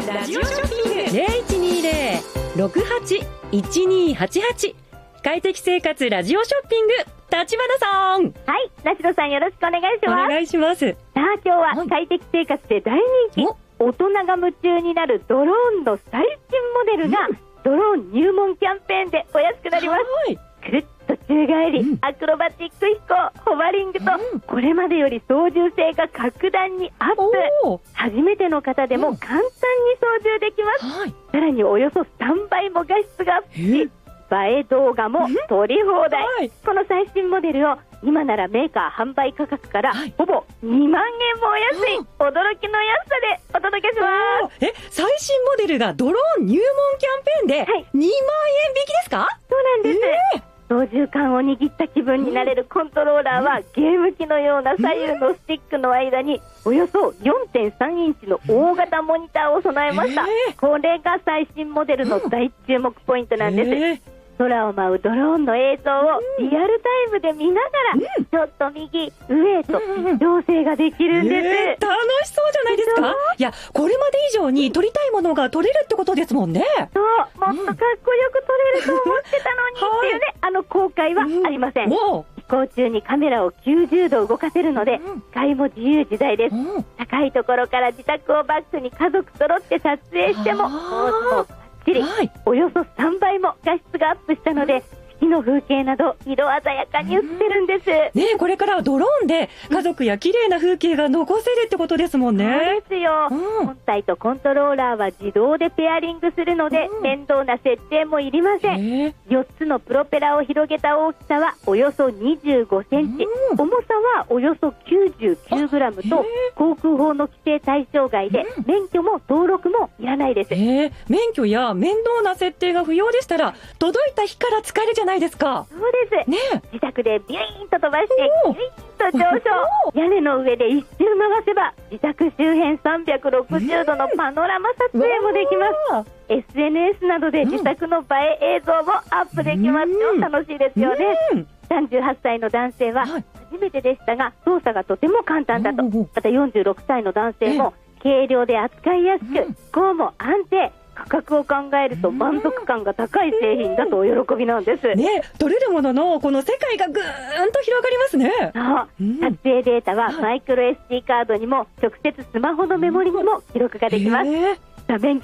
ラジオショッピング 0120-68-1288 快適生活ラジオショッピング、立花さん。 はい、梨野さんよろしくお願いします。 お願いします。 さあ今日は快適生活で大人気、大人が夢中になるドローンの最新モデルが、ドローン入門キャンペーンでお安くなります。くるっと宙返り、アクロバティック飛行、ホバリングと、これまでより操縦性が格段にアップ。初めての方でも簡単に操縦できます。さらにおよそ3倍も画質がアップし、映え動画も撮り放題。この最新モデルを今ならメーカー販売価格からほぼ2万円もお安い、驚きの安さでお届けします。 最新モデルがドローン入門キャンペーンで2万円引きですか？ そうなんです。操縦桿を握った気分になれるコントローラーは、ゲーム機のような左右のスティックの間におよそ 4.3 インチの大型モニターを備えました。これが最新モデルの大注目ポイントなんです。空を舞うドローンの映像をリアルタイムで見ながら、ちょっと右上と調整ができるんです。 楽しそうじゃないですか？いや、これまで以上に撮りたいものが撮れるってことですもんね。 そう、もっとかっこよく撮れると思ってたのにっていうね、後悔はありません。飛行中にカメラを90度動かせるので、視界も自由自在です。高いところから自宅をバックに家族揃って撮影しても、およそ3倍も画質がアップしたので、四季の風景など色鮮やかに映ってるんです。 ね、これからはドローンで家族や綺麗な風景が残せるってことですもんね。 そうですよ。本体とコントローラーは自動でペアリングするので、面倒な設定もいりません。4つのプロペラを広げた大きさはおよそ25センチ、重さはおよそ99グラムと、航空法の規制対象外で、免許も登録もいらないです。 免許や面倒な設定が不要でしたら、届いた日から使えるじゃないですか。 そうです。自宅でビューンと飛ばしてビューンと上昇、屋根の上で一周回せば自宅周辺360度のパノラマ撮影もできます。SNS などで自宅の映え映像もアップできますよ。楽しいですよね。38歳の男性は初めてでしたが、操作がとても簡単だと。また46歳の男性も軽量で扱いやすく、飛行も安定、価格を考えると満足感が高い製品だとお喜びなんです。 ね、取れるもののこの世界がぐーんと広がりますね。 撮影データはマイクロ SD カードにも直接スマホのメモリにも記録ができます。画面